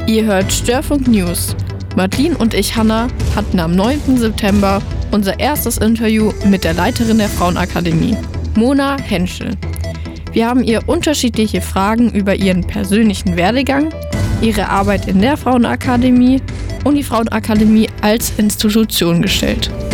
Ihr hört Störfunk News. Madeline und ich, Hannah, hatten am 9. September unser erstes Interview mit der Leiterin der Frauenakademie, Mona Henschel. Wir haben ihr unterschiedliche Fragen über ihren persönlichen Werdegang, ihre Arbeit in der Frauenakademie und die Frauenakademie als Institution gestellt.